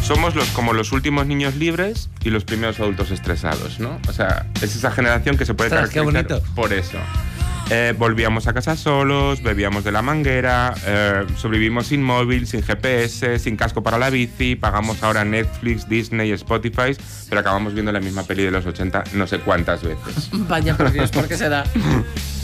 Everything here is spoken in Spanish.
somos como los últimos niños libres y los primeros adultos estresados, ¿no? O sea, es esa generación que se puede caracterizar por eso. Volvíamos a casa solos, bebíamos de la manguera, sobrevivimos sin móvil, sin GPS, sin casco para la bici, pagamos ahora Netflix, Disney, Spotify, pero acabamos viendo la misma peli de los 80 no sé cuántas veces. Vaya por Dios, ¿por qué será?